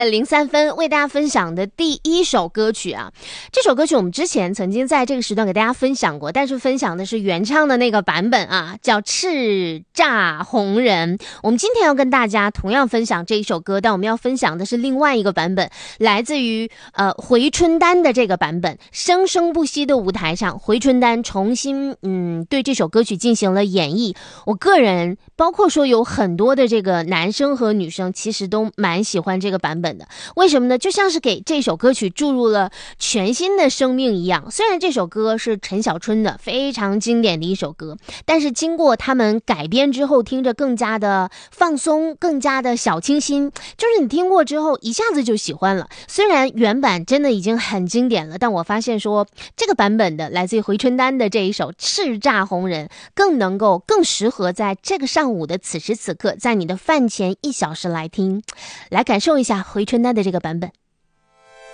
03分为大家分享的第一首歌曲啊，这首歌曲我们之前曾经在这个时段给大家分享过，但是分享的是原唱的那个版本啊，叫《叱咤红人》。我们今天要跟大家同样分享这一首歌，但我们要分享的是另外一个版本，来自于回春丹的这个版本。生生不息的舞台上，回春丹重新对这首歌曲进行了演绎。我个人包括说有很多的这个男生和女生其实都蛮喜欢这个版本的。为什么呢？就像是给这首歌曲注入了全新的生命一样。虽然这首歌是陈小春的非常经典的一首歌，但是经过他们改编之后，听着更加的放松，更加的小清新，就是你听过之后一下子就喜欢了。虽然原版真的已经很经典了，但我发现说这个版本的来自于回春丹的这一首《叱咤红人》更适合在这个上午的此时此刻，在你的饭前1小时来听，来感受一下回春丹的这个版本。